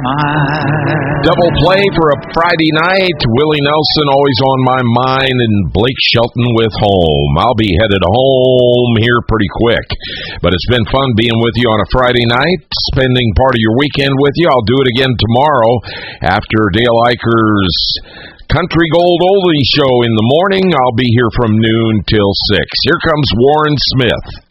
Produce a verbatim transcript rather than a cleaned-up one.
mind. Double play for a Friday night. Willie Nelson always on my mind, and Blake Shelton with Home. I'll be headed home here pretty quick. But it's been fun being with you on a Friday night, spending part of your weekend with you. I'll do it again tomorrow after Dale Eicher's Country Gold Oldie Show in the morning. I'll be here from noon till six. Here comes Warren Smith.